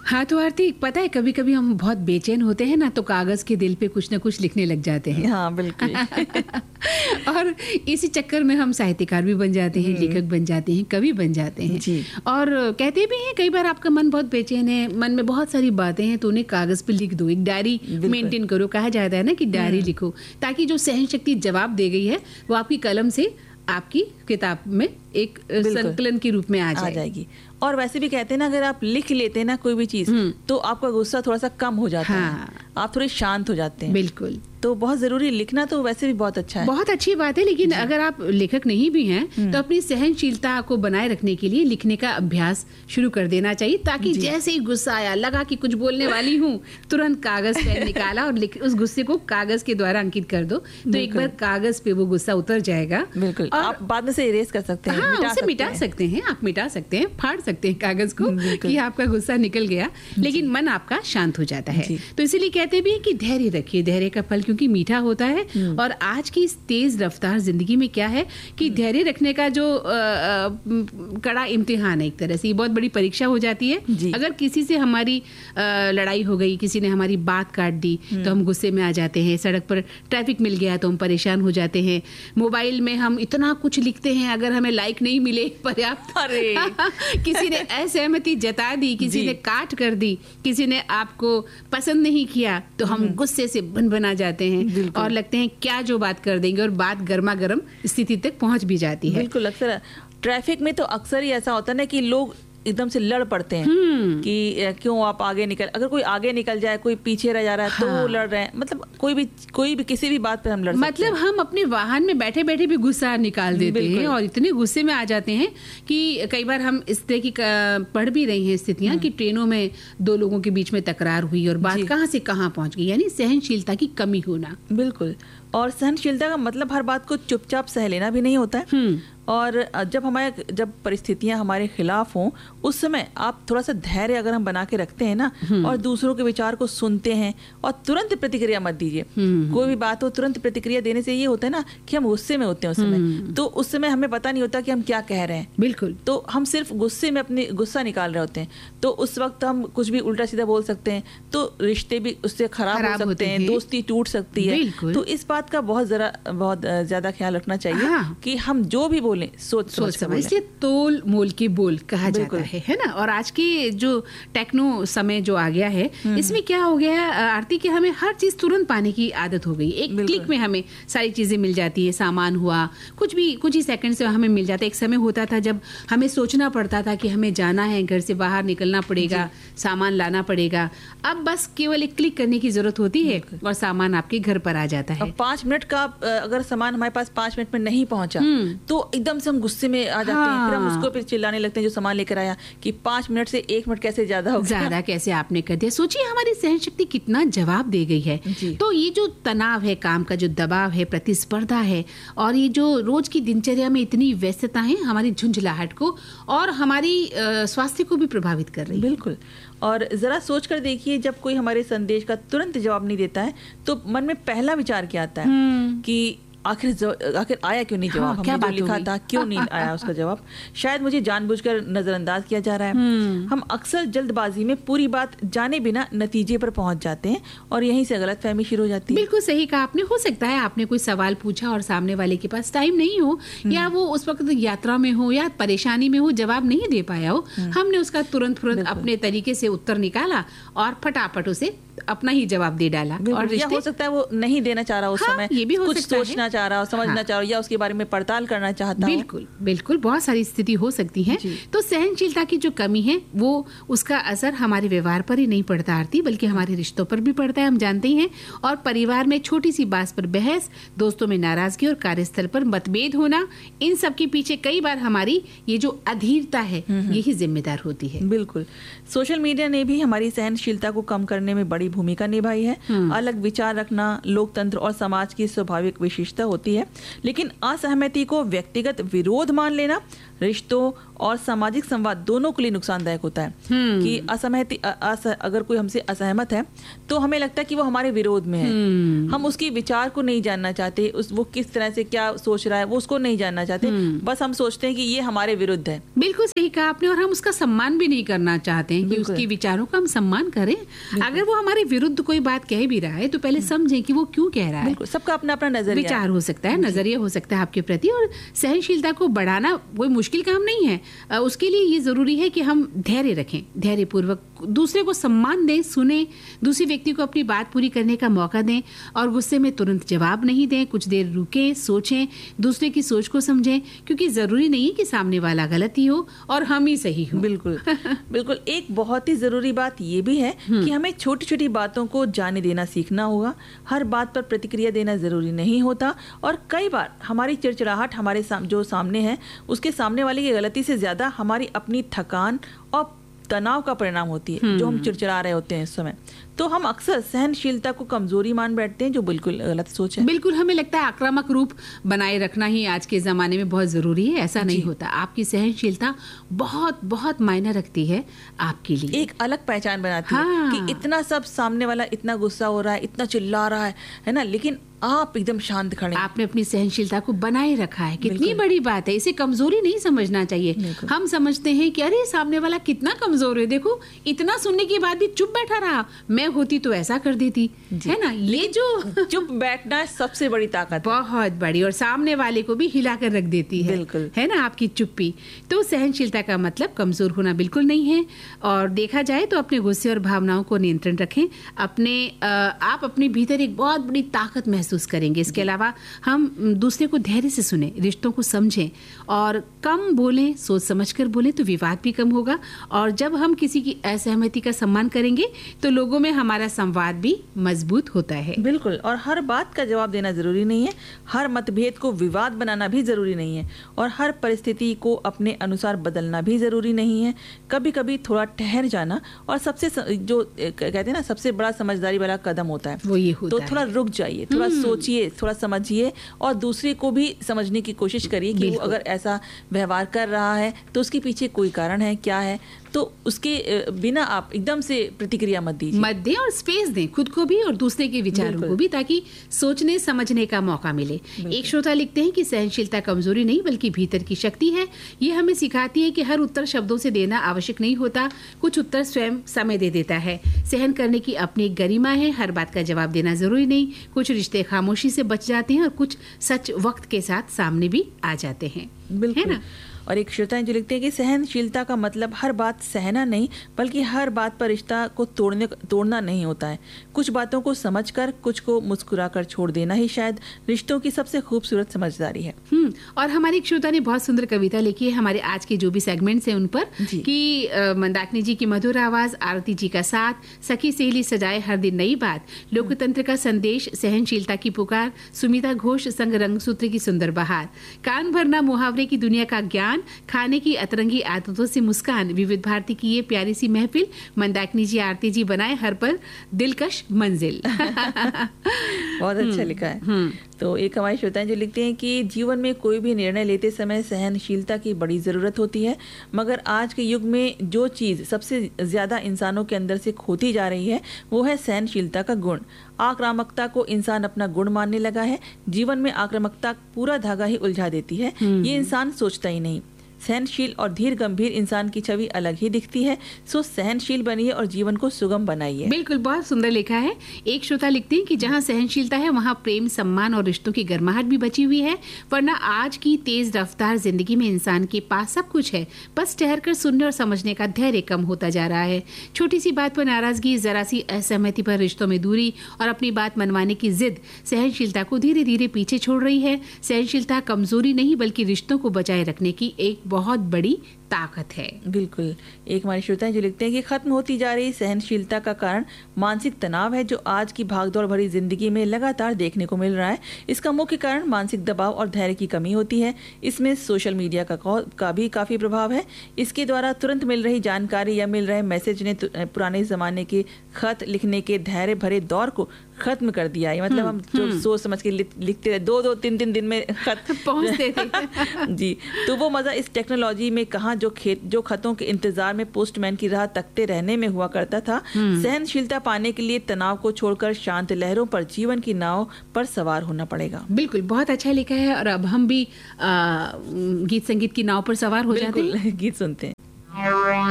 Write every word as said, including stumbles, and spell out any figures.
हाँ तो आरती, पता है कभी कभी हम बहुत बेचैन होते हैं ना, तो कागज के दिल पे कुछ ना कुछ लिखने लग जाते हैं। हाँ बिल्कुल। और इसी चक्कर में हम साहित्यकार भी बन जाते हैं, लेखक बन जाते हैं, कवि बन जाते हैं जी। और कहते भी हैं कई बार आपका मन बहुत बेचैन है, मन में बहुत सारी बातें हैं, तो उन्हें कागज पे लिख दो, एक डायरी मेंटेन करो। कहा जाता है ना कि डायरी लिखो, ताकि जो सहन शक्ति जवाब दे गई है वो आपकी कलम से आपकी किताब में एक संकलन के रूप में आ, आ जाएगी। और वैसे भी कहते हैं ना, अगर आप लिख लेते हैं ना कोई भी चीज, तो आपका गुस्सा थोड़ा सा कम हो जाता हाँ। है, आप थोड़े शांत हो जाते हैं। बिल्कुल। तो बहुत जरूरी लिखना, तो वैसे भी बहुत अच्छा है, बहुत अच्छी बात है। लेकिन अगर आप लेखक नहीं भी हैं तो अपनी सहनशीलता को बनाए रखने के लिए लिखने का अभ्यास शुरू कर देना चाहिए, ताकि जैसे ही गुस्सा आया, लगा कि कुछ बोलने वाली हूँ, तुरंत कागज पेन निकाला और उस गुस्से को कागज के द्वारा अंकित कर दो, तो एक बार कागज पे वो गुस्सा उतर जाएगा। बिल्कुल। और आप बाद में से इरेज कर सकते हैं, हाँ, मिटा उसे मिटा सकते हैं, आप मिटा सकते हैं, फाड़ सकते हैं कागज को कि आपका गुस्सा निकल गया, लेकिन मन आपका शांत हो जाता है। तो इसीलिए कहते भी हैं कि धैर्य रखिए, धैर्य का फल क्योंकि मीठा होता है। और आज की इस तेज रफ्तार जिंदगी में क्या है कि धैर्य रखने का जो आ, आ, कड़ा इम्तिहान है, एक तरह से ये बहुत बड़ी परीक्षा हो जाती है। अगर किसी से हमारी आ, लड़ाई हो गई, किसी ने हमारी बात काट दी, तो हम गुस्से में आ जाते हैं। सड़क पर ट्रैफिक मिल गया तो हम परेशान हो जाते हैं। मोबाइल में हम इतना कुछ लिखते हैं, अगर हमें लाइक नहीं मिले पर्याप्त, अरे किसी ने असहमति जता दी, किसी ने काट कर दी, किसी ने आपको पसंद नहीं किया, तो हम गुस्से से भन-भना जाते हैं और लगते हैं क्या जो बात कर देंगे, और बात गर्मा गर्म स्थिति तक पहुंच भी जाती है। बिल्कुल। अक्सर ट्रैफिक में तो अक्सर ही ऐसा होता है ना कि लोग एकदम से लड़ पड़ते हैं कि क्यों आप आगे निकल, अगर कोई आगे निकल जाए, कोई पीछे रह जा रहा है, हाँ। तो वो लड़ रहे हैं। मतलब कोई भी कोई भी किसी भी बात पे हम लड़ सकते हैं। मतलब हम अपने वाहन में बैठे बैठे भी गुस्सा निकाल देते हैं और इतने गुस्से में आ जाते हैं कि कई बार हम इस तरह की पढ़ भी रही हैं स्थितियां कि ट्रेनों में दो लोगों के बीच में तकरार हुई और बात कहाँ से कहाँ पहुंच गई, यानी सहनशीलता की कमी होना। बिल्कुल। और सहनशीलता का मतलब हर बात को चुपचाप सह लेना भी नहीं होता है। और जब हमारे जब परिस्थितियां हमारे खिलाफ हों, उस समय आप थोड़ा सा धैर्य अगर हम बना के रखते हैं ना, और दूसरों के विचार को सुनते हैं और तुरंत प्रतिक्रिया मत दीजिए। कोई भी बात हो, तुरंत प्रतिक्रिया देने से ये होता है ना कि हम गुस्से में होते हैं उस समय, तो उस समय हमें पता नहीं होता कि हम क्या कह रहे हैं। बिल्कुल। तो हम सिर्फ गुस्से में अपनी गुस्सा निकाल रहे होते हैं, तो उस वक्त हम कुछ भी उल्टा सीधा बोल सकते हैं, तो रिश्ते भी उससे खराब हो सकते हैं, दोस्ती टूट सकती है। तो इस बात का बहुत जरा बहुत ज्यादा ख्याल रखना चाहिए कि हम जो भी बोले सोच सोच समझ। इसलिए तोल मोल के बोल कहा जाता है, है ना। और आज के जो टेक्नो समय जो आ गया है, इसमें क्या हो गया है आरती, कि हमें हर चीज तुरंत पाने की आदत हो गई। एक क्लिक में हमें सारी चीजें मिल जाती है, सामान हुआ, कुछ भी कुछ ही सेकंड से हमें मिल जाता है। एक समय होता था जब हमें सोचना पड़ता था कि हमें जाना है, घर से बाहर निकलना पड़ेगा, सामान लाना पड़ेगा। अब बस केवल एक क्लिक करने की जरूरत होती है और सामान आपके घर पर आ जाता है। पांच मिनट का अगर सामान हमारे पास पांच मिनट में नहीं पहुंचा, तो एकदम से हम गुस्से में आ जाते हाँ। हैं, फिर हम उसको फिर चिल्लाने लगते हैं जो सामान लेकर आया कि पांच मिनट से एक मिनट कैसे ज्यादा हो गया, ज्यादा कैसे आपने कर दिया। सोचिए हमारी सहन शक्ति कितना जवाब दे गई है। तो ये जो तनाव है, काम का जो दबाव है, प्रतिस्पर्धा है, और ये जो रोज की दिनचर्या में इतनी व्यस्तता है, हमारी झुंझलाहट को और हमारी स्वास्थ्य को भी प्रभावित कर रही है। बिल्कुल। और जरा सोच कर देखिए, जब कोई हमारे संदेश का तुरंत जवाब नहीं देता है, तो मन में पहला विचार क्या आता है कि आखिर आखिर आया क्यों नहीं जवाब, हाँ, हमने जो लिखा था क्यों नहीं आया उसका जवाब। शायद मुझे जानबूझकर नजरअंदाज किया जा रहा है। हम अक्सर जल्दबाजी में पूरी बात जाने बिना नतीजे पर पहुंच जाते हैं और यहीं से गलतफहमी शुरू हो जाती है। बिल्कुल सही कहा आपने। हो सकता है आपने कोई सवाल पूछा और सामने वाले के पास टाइम नहीं हो, या वो उस वक्त यात्रा में हो या परेशानी में हो, जवाब नहीं दे पाया हो। हमने उसका तुरंत तुरंत अपने तरीके से उत्तर निकाला और फटाफट उसे अपना ही जवाब दे डाला। और या हो सकता है वो नहीं देना चाह रहा उस हाँ, समय, ये भी हो कुछ सकता सोचना चाह रहा हो, समझना हाँ। चाह रहा हो, या उसके बारे में पड़ताल करना चाहता हो। बिल्कुल बिल्कुल, बहुत सारी स्थिति हो सकती है। तो सहनशीलता की जो कमी है, वो उसका असर हमारे व्यवहार पर ही नहीं पड़ता आरती, बल्कि हमारे रिश्तों पर भी पड़ता है, हम जानते ही हैं। और परिवार में छोटी सी बात पर बहस, दोस्तों में नाराजगी और कार्यस्थल पर मतभेद होना, इन सब के पीछे कई बार हमारी ये जो अधीरता है यही जिम्मेदार होती है। बिल्कुल। सोशल मीडिया ने भी हमारी सहनशीलता को कम करने में बड़ी भूमिका निभाई है। अलग विचार रखना लोकतंत्र और समाज की स्वाभाविक विशेषता होती है, लेकिन असहमति को व्यक्तिगत विरोध मान लेना रिश्तों और सामाजिक संवाद दोनों के लिए नुकसानदायक होता है। कि असहमति अगर कोई हमसे असहमत है तो हमें लगता है कि वो हमारे विरोध में है, हम उसके विचार को नहीं जानना चाहते, उस वो किस तरह से क्या सोच रहा है वो उसको नहीं जानना चाहते, बस हम सोचते हैं कि ये हमारे विरुद्ध है। बिल्कुल सही कहा आपने, और हम उसका सम्मान भी नहीं करना चाहते हैं कि उसके विचारों का हम सम्मान करें। अगर वो हमारे विरुद्ध कोई बात कह भी रहा है तो पहले समझें कि वो क्यों कह रहा है। सबका अपना अपना नजरिया विचार हो सकता है, नजरिया हो सकता है आपके प्रति, और सहनशीलता को बढ़ाना कोई मुश्किल काम नहीं है। उसके लिए ये जरूरी है कि हम धैर्य रखें, धैर्य पूर्वक दूसरे को सम्मान दें, सुने, दूसरे व्यक्ति को अपनी बात पूरी करने का मौका दें और गुस्से में तुरंत जवाब नहीं दें, कुछ देर रुकें, सोचें, दूसरे की सोच को समझें, क्योंकि जरूरी नहीं है कि सामने वाला गलत ही हो और हम ही सही हो। बिल्कुल बिल्कुल। एक बहुत ही जरूरी बात ये भी है कि हमें छोटी छोटी बातों को जाने देना सीखना होगा। हर बात पर प्रतिक्रिया देना जरूरी नहीं होता, और कई बार हमारी चिड़चिड़ाहट हमारे साम, जो सामने है उसके सामने वाले की गलती से ज्यादा हमारी अपनी थकान और तनाव का परिणाम होती है जो हम चिड़चिड़ा रहे होते हैं इस समय। तो हम अक्सर सहनशीलता को कमजोरी मान बैठते हैं, जो बिल्कुल गलत सोच है। बिल्कुल, हमें लगता है आक्रामक रूप बनाए रखना ही आज के जमाने में बहुत जरूरी है। ऐसा नहीं होता। आपकी सहनशीलता बहुत बहुत मायने रखती है आपके लिए, एक अलग पहचान बनाती हाँ। है कि इतना सब सामने वाला इतना गुस्सा हो रहा है, इतना चिल्ला रहा है है ना, लेकिन आप एकदम शांत खड़े, आपने अपनी सहनशीलता को बनाए रखा है। कितनी बड़ी बात है, इसे कमजोरी नहीं समझना चाहिए। हम समझते हैं कि अरे सामने वाला कितना कमजोर है, देखो इतना सुनने के बाद भी चुप बैठा रहा, मैं होती तो ऐसा कर देती, है ना। ये जो चुप बैठना सबसे बड़ी ताकत, बहुत बड़ी, और सामने वाले को भी हिला कर रख देती है, बिल्कुल, है ना, आपकी चुप्पी। तो सहनशीलता का मतलब कमजोर होना बिल्कुल नहीं है। और देखा जाए तो अपने गुस्से और भावनाओं को नियंत्रण रखें। अपने आप अपने भीतर एक बहुत बड़ी ताकत महसूस करेंगे। इसके अलावा हम दूसरे को धैर्य से सुने, रिश्तों को समझें और कम बोलें, सोच समझकर बोलें तो विवाद भी कम होगा। और जब हम किसी की असहमति का सम्मान करेंगे तो लोगों में हमारा संवाद भी मजबूत होता है। बिल्कुल, और हर बात का जवाब देना जरूरी नहीं है, हर मतभेद को विवाद बनाना भी जरूरी नहीं है, और हर परिस्थिति को अपने अनुसार बदलना भी जरूरी नहीं है। कभी कभी थोड़ा ठहर जाना और सबसे जो कहते हैं ना सबसे बड़ा समझदारी वाला कदम होता है वो ये होता तो थोड़ा रुक जाइए, थोड़ा सोचिए, थोड़ा समझिए और दूसरे को भी समझने की कोशिश करिए कि वो अगर ऐसा व्यवहार कर रहा है तो उसके पीछे कोई कारण है, क्या है, तो उसके बिना आप एकदम से प्रतिक्रिया मत दीजिए, मत दें और स्पेस दें खुद को भी और दूसरे के विचारों को भी, ताकि सोचने समझने का मौका मिले। एक श्रोता लिखते हैं कि सहनशीलता कमजोरी नहीं बल्कि भीतर की शक्ति है। ये हमें सिखाती है कि हर उत्तर शब्दों से देना आवश्यक नहीं होता, कुछ उत्तर स्वयं समय दे देता है। सहन करने की अपनी एक गरिमा है, हर बात का जवाब देना जरूरी नहीं। कुछ रिश्ते खामोशी से बच जाते हैं और कुछ सच वक्त के साथ सामने भी आ जाते हैं, है ना। और एक श्रोता जो लिखते हैं कि सहनशीलता का मतलब हर बात सहना नहीं बल्कि हर बात पर रिश्ता को तोड़ने तोड़ना नहीं होता है। कुछ बातों को समझकर, कुछ को मुस्कुराकर छोड़ देना ही शायद रिश्तों की सबसे खूबसूरत समझदारी है। हम्म और हमारी एक श्रोता ने बहुत सुंदर कविता लिखी है हमारे आज के जो भी सेगमेंट्स हैं उन पर, कि मंदाकिनी जी की मधुर आवाज, आरती जी का साथ, सखी सहेली सजाए हर दिन नई बात, लोकतंत्र का संदेश, सहनशीलता की पुकार, सुमिता घोष संग रंगसूत्र की सुंदर बहार, कान भरना मुहावरे की दुनिया का ज्ञान, खाने की अतरंगी आदतों से मुस्कान, विविध भारती की ये प्यारी सी महफिल, मंदाकिनी जी आरती जी बनाए हर पर दिलकश मंजिल। बहुत अच्छा लिखा है। तो एक हमारे श्रोता जो लिखते हैं कि जीवन में कोई भी निर्णय लेते समय सहनशीलता की बड़ी ज़रूरत होती है, मगर आज के युग में जो चीज़ सबसे ज़्यादा इंसानों के अंदर से खोती जा रही है वो है सहनशीलता का गुण। आक्रामकता को इंसान अपना गुण मानने लगा है। जीवन में आक्रामकता पूरा धागा ही उलझा देती है, ये इंसान सोचता ही नहीं। सहनशील और धीर गंभीर इंसान की छवि अलग ही दिखती है। सो सहनशील बनिए और जीवन को सुगम बनाइए। बिल्कुल, बहुत सुंदर लिखा है। एक श्रोता लिखते हैं कि जहाँ सहनशीलता है वहाँ प्रेम, सम्मान और रिश्तों की गर्माहट भी बची हुई है, वरना आज की तेज रफ्तार जिंदगी में इंसान के पास सब कुछ है, बस ठहर कर सुनने और समझने का धैर्य कम होता जा रहा है। छोटी सी बात पर नाराजगी, जरा सी असहमति पर रिश्तों में दूरी और अपनी बात मनवाने की जिद सहनशीलता को धीरे धीरे पीछे छोड़ रही है। सहनशीलता कमजोरी नहीं बल्कि रिश्तों को बचाए रखने की एक बहुत बड़ी ताकत है। बिल्कुल। एक हमारे श्रोता जो लिखते हैं कि खत्म होती जा रही सहनशीलता का कारण मानसिक तनाव है, जो आज की भागदौड़ भरी जिंदगी में लगातार देखने को मिल रहा है। इसका मुख्य कारण मानसिक दबाव और धैर्य की कमी होती है। इसमें सोशल मीडिया का का भी काफी प्रभाव है। इसके द्वारा तुरंत मिल रही जानकारी या मिल रहे मैसेज ने पुराने जमाने के खत लिखने के धैर्य भरे दौर को खत्म कर दिया है। मतलब हम जो सोच समझ के लिखते रहे, दो दो तीन तीन दिन में खत पहुंचते थे जी, तो वो मजा इस टेक्नोलॉजी में कहाँ जो खेत जो खतों के इंतजार में पोस्टमैन की राह तकते रहने में हुआ करता था, सहनशीलता पाने के लिए तनाव को छोड़कर शांत लहरों पर जीवन की नाव पर सवार होना पड़ेगा। बिल्कुल, बहुत अच्छा लिखा है। और अब हम भी आ, गीत संगीत की नाव पर सवार हो जाते हैं, गीत सुनते हैं।